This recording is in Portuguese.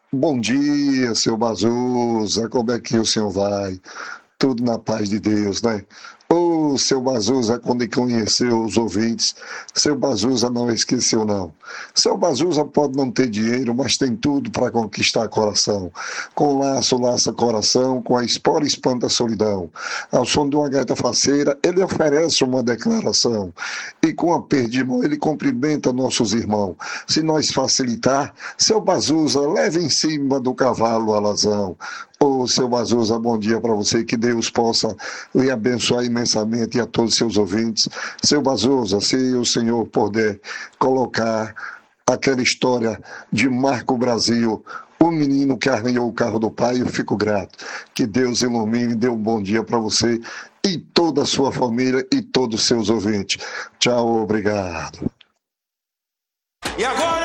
Bom dia, seu Bazuza, como é que o senhor vai? Tudo na paz de Deus, né? Ô, seu Bazuza, quando conheceu os ouvintes, seu Bazuza não esqueceu, não. Seu Bazuza pode não ter dinheiro, mas tem tudo para conquistar coração. Com laço, laça coração, com a espora espanta solidão. Ao som de uma gaita faceira, ele oferece uma declaração. E com aperto de mão, ele cumprimenta nossos irmãos. Se nós facilitar, seu Bazuza, leve em cima do cavalo a alazão. Ô, seu Bazuza, bom dia para você, que Deus possa lhe abençoar imensamente e a todos os seus ouvintes. Seu Bazuza, se o senhor puder colocar aquela história de Marco Brasil, o menino que arranhou o carro do pai, eu fico grato. Que Deus ilumine e dê um bom dia para você e toda a sua família e todos os seus ouvintes. Tchau, obrigado. E agora?